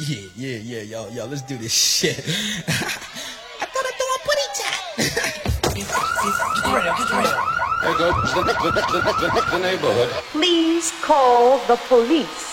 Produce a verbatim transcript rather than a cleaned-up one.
Yeah, yeah, yeah, yo, yo, let's do this shit. I thought I threw a putty chat. Get the radio, get the radio. There goes the, the, the, the, the neighborhood. Please call the police.